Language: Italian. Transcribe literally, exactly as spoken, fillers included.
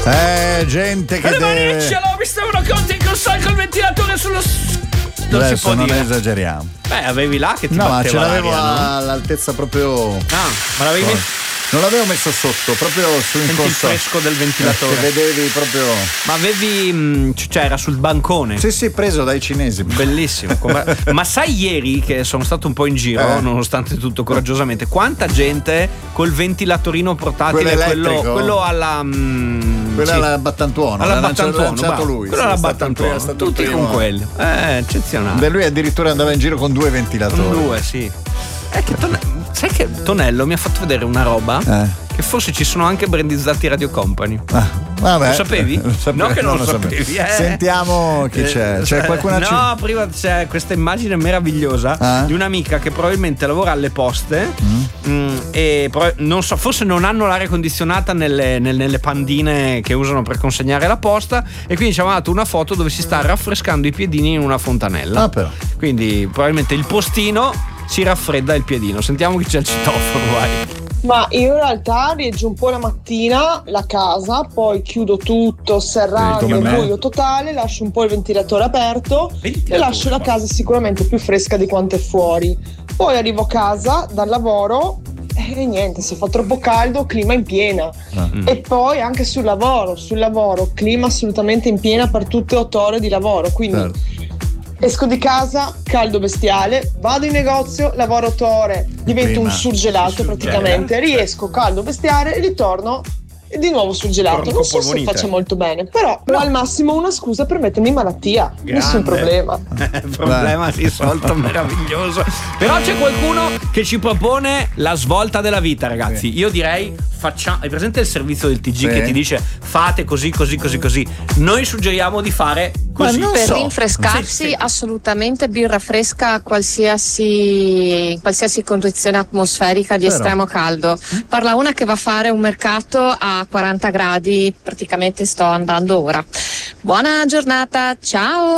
Eh, gente che deve... L'ho visto uno conti in console col ventilatore sullo... Non Adesso si può non dire. esageriamo. Beh, avevi là che ti No, ma batteva ce l'avevo l'aria, no? all'altezza proprio... Ah, ma l'avevi Poi. messo... Non l'avevo messo sotto, proprio su in Senti il console. fresco del ventilatore. Che vedevi proprio... Ma avevi... mh, cioè era sul bancone. Sì, sì, preso dai cinesi. Bellissimo. Come- Ma sai ieri che sono stato un po' in giro, Eh. nonostante tutto coraggiosamente, quanta gente col ventilatorino portatile, Quello quello, elettrico? quello alla... mh, Quella sì. alla Battantuono. alla l'ha lanciato- Battantuono, lanciato bravo. lui. Quello sì, alla è stato il Battantuono, primo- è stato il tutti primo. con quello. Eh, eccezionale. Beh, lui addirittura andava in giro con due ventilatori. Un due, sì. È che Ton- sai che Tonello mi ha fatto vedere una roba Eh. che forse ci sono anche brandizzati Radio Company. Ah, vabbè. Lo sapevi? Lo sape- No che non lo sapevo. sapevi, eh. Sentiamo chi c'è. C'è Eh, qualcuna? No, prima c'è questa immagine meravigliosa Ah. di un'amica che probabilmente lavora alle poste mm, e pro- non so, forse non hanno l'aria condizionata nelle, nelle- nelle pandine che usano per consegnare la posta, e quindi ci ha mandato una foto dove si sta raffrescando i piedini in una fontanella. Ah, però. Quindi probabilmente il postino si raffredda il piedino. Sentiamo chi c'è al citofono, vai. Ma io in realtà rieggo un po' la mattina la casa, poi chiudo tutto, serraglio, come me. buio totale, lascio un po' il ventilatore aperto Ventilatore, e lascio la casa sicuramente più fresca di quanto è fuori. Poi arrivo a casa dal lavoro e niente, se fa troppo caldo, clima in piena. Mm. E poi anche sul lavoro, sul lavoro, clima assolutamente in piena per tutte otto ore di lavoro, quindi Certo. esco di casa, caldo bestiale, vado in negozio, lavoro otto ore, divento Prima un surgelato si surgela. praticamente, riesco, caldo bestiale, ritorno e di nuovo surgelato. Torno Non so se polmonite. faccia molto bene, però ho al massimo una scusa per mettermi in malattia, nessun Grande. problema. Il problema risolto, meraviglioso. Però c'è qualcuno che ci propone la svolta della vita, ragazzi. Sì. Io direi facciamo. Hai presente il servizio del T G Sì. che ti dice fate così, così, così, così? Noi suggeriamo di fare così. non Per so. rinfrescarsi, Sì, sì. assolutamente birra fresca a qualsiasi, qualsiasi condizione atmosferica di Però. estremo caldo. Parla una che va a fare un mercato a quaranta gradi, praticamente sto andando ora. Buona giornata, ciao!